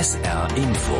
SR Info.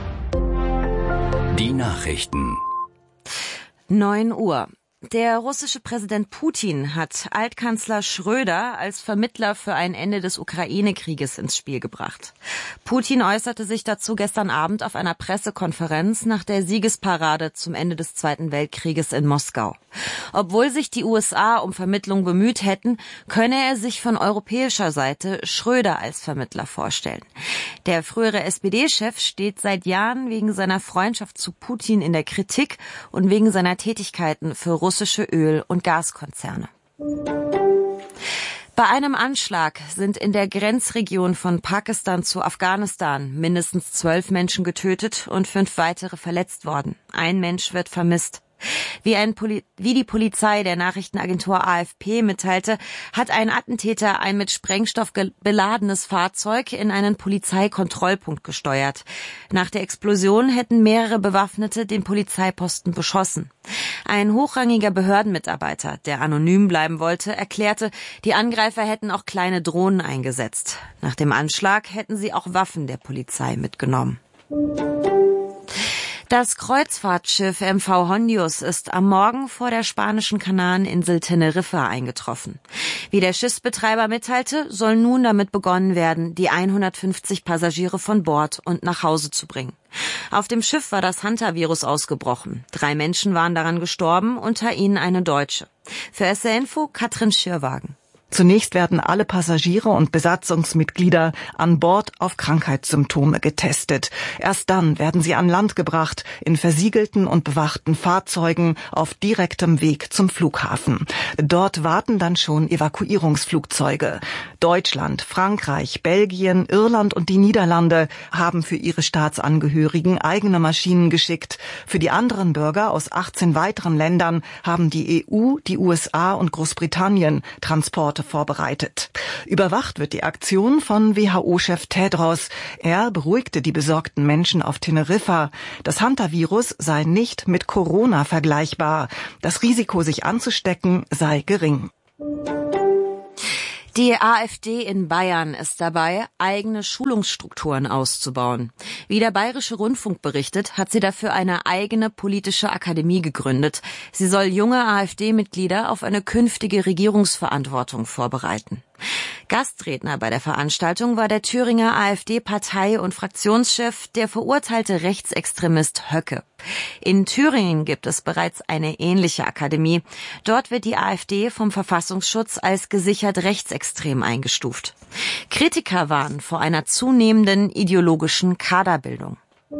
Die Nachrichten. 9 Uhr. Der russische Präsident Putin hat Altkanzler Schröder als Vermittler für ein Ende des Ukraine-Krieges ins Spiel gebracht. Putin äußerte sich dazu gestern Abend auf einer Pressekonferenz nach der Siegesparade zum Ende des Zweiten Weltkrieges in Moskau. Obwohl sich die USA um Vermittlung bemüht hätten, könne er sich von europäischer Seite Schröder als Vermittler vorstellen. Der frühere SPD-Chef steht seit Jahren wegen seiner Freundschaft zu Putin in der Kritik und wegen seiner Tätigkeiten für russische Öl- und Gaskonzerne. Bei einem Anschlag sind in der Grenzregion von Pakistan zu Afghanistan mindestens 12 Menschen getötet und 5 weitere verletzt worden. Ein Mensch wird vermisst. Wie die Polizei der Nachrichtenagentur AFP mitteilte, hat ein Attentäter ein mit Sprengstoff beladenes Fahrzeug in einen Polizeikontrollpunkt gesteuert. Nach der Explosion hätten mehrere Bewaffnete den Polizeiposten beschossen. Ein hochrangiger Behördenmitarbeiter, der anonym bleiben wollte, erklärte, die Angreifer hätten auch kleine Drohnen eingesetzt. Nach dem Anschlag hätten sie auch Waffen der Polizei mitgenommen. Das Kreuzfahrtschiff MV Hondius ist am Morgen vor der spanischen Kanareninsel Teneriffa eingetroffen. Wie der Schiffsbetreiber mitteilte, soll nun damit begonnen werden, die 150 Passagiere von Bord und nach Hause zu bringen. Auf dem Schiff war das Hantavirus ausgebrochen. 3 Menschen waren daran gestorben, unter ihnen eine Deutsche. Für SR Info Katrin Schirwagen. Zunächst werden alle Passagiere und Besatzungsmitglieder an Bord auf Krankheitssymptome getestet. Erst dann werden sie an Land gebracht, in versiegelten und bewachten Fahrzeugen auf direktem Weg zum Flughafen. Dort warten dann schon Evakuierungsflugzeuge. Deutschland, Frankreich, Belgien, Irland und die Niederlande haben für ihre Staatsangehörigen eigene Maschinen geschickt. Für die anderen Bürger aus 18 weiteren Ländern haben die EU, die USA und Großbritannien Transporte vorbereitet. Überwacht wird die Aktion von WHO-Chef Tedros. Er beruhigte die besorgten Menschen auf Teneriffa. Das Hantavirus sei nicht mit Corona vergleichbar. Das Risiko, sich anzustecken, sei gering. Die AfD in Bayern ist dabei, eigene Schulungsstrukturen auszubauen. Wie der Bayerische Rundfunk berichtet, hat sie dafür eine eigene politische Akademie gegründet. Sie soll junge AfD-Mitglieder auf eine künftige Regierungsverantwortung vorbereiten. Gastredner bei der Veranstaltung war der Thüringer AfD-Partei- und Fraktionschef, der verurteilte Rechtsextremist Höcke. In Thüringen gibt es bereits eine ähnliche Akademie. Dort wird die AfD vom Verfassungsschutz als gesichert rechtsextrem eingestuft. Kritiker warnen vor einer zunehmenden ideologischen Kaderbildung.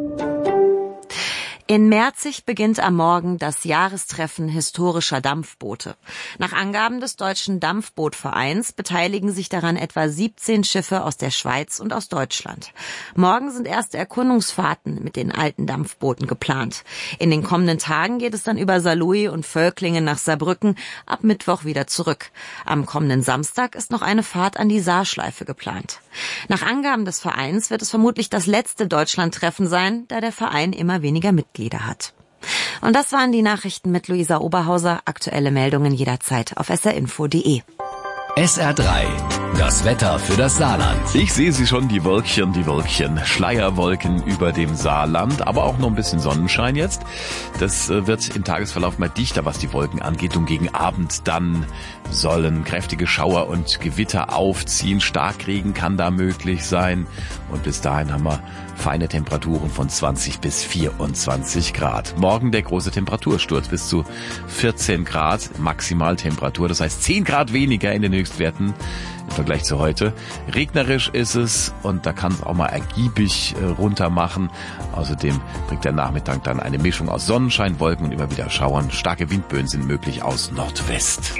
In Merzig beginnt am Morgen das Jahrestreffen historischer Dampfboote. Nach Angaben des Deutschen Dampfbootvereins beteiligen sich daran etwa 17 Schiffe aus der Schweiz und aus Deutschland. Morgen sind erste Erkundungsfahrten mit den alten Dampfbooten geplant. In den kommenden Tagen geht es dann über Saarlouis und Völklingen nach Saarbrücken, ab Mittwoch wieder zurück. Am kommenden Samstag ist noch eine Fahrt an die Saarschleife geplant. Nach Angaben des Vereins wird es vermutlich das letzte Deutschlandtreffen sein, da der Verein immer weniger Mitglieder hat. Und das waren die Nachrichten mit Luisa Oberhauser. Aktuelle Meldungen jederzeit auf srinfo.de. SR3, das Wetter für das Saarland. Ich sehe sie schon, die Wölkchen, Schleierwolken über dem Saarland, aber auch noch ein bisschen Sonnenschein jetzt. Das wird im Tagesverlauf mal dichter, was die Wolken angeht, und gegen Abend dann sollen kräftige Schauer und Gewitter aufziehen. Starkregen kann da möglich sein und bis dahin haben wir feine Temperaturen von 20 bis 24 Grad. Morgen der große Temperatursturz bis zu 14 Grad Maximaltemperatur, das heißt 10 Grad weniger in den Höchstwerten im Vergleich zu heute. Regnerisch ist es und da kann es auch mal ergiebig runter machen. Außerdem bringt der Nachmittag dann eine Mischung aus Sonnenschein, Wolken und immer wieder Schauern. Starke Windböen sind möglich aus Nordwest.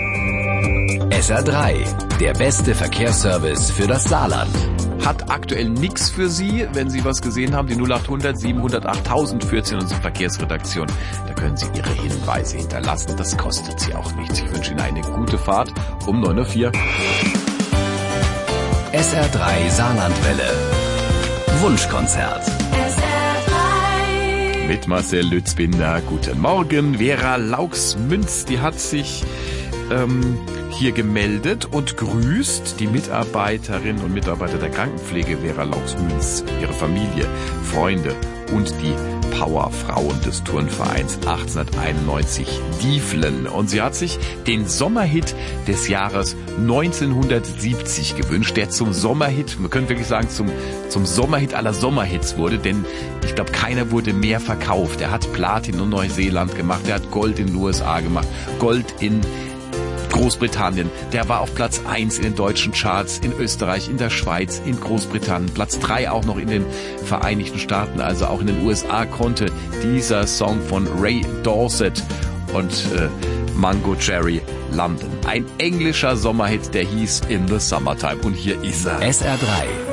SR3, der beste Verkehrsservice für das Saarland. Hat aktuell nichts für Sie, wenn Sie was gesehen haben. Die 0800 700 8000 führt Sie in unsere Verkehrsredaktion. Da können Sie Ihre Hinweise hinterlassen. Das kostet Sie auch nichts. Ich wünsche Ihnen eine gute Fahrt um 9.04 Uhr. SR3 Saarlandwelle. Wunschkonzert. SR3. Mit Marcel Lützbinder. Guten Morgen. Vera Laux-Münz, die hat sich hier gemeldet und grüßt die Mitarbeiterinnen und Mitarbeiter der Krankenpflege Vera Laux-Münz, ihre Familie, Freunde und die Powerfrauen des Turnvereins 1891 Dieflen. Und sie hat sich den Sommerhit des Jahres 1970 gewünscht, der zum Sommerhit, man könnte wirklich sagen, zum Sommerhit aller Sommerhits wurde, denn ich glaube, keiner wurde mehr verkauft. Er hat Platin in Neuseeland gemacht, er hat Gold in den USA gemacht, Gold in Großbritannien, der war auf Platz 1 in den deutschen Charts, in Österreich, in der Schweiz, in Großbritannien, Platz 3 auch noch in den Vereinigten Staaten, also auch in den USA konnte dieser Song von Ray Dorset und Mango Cherry landen. Ein englischer Sommerhit, der hieß In the Summertime und hier ist er. SR3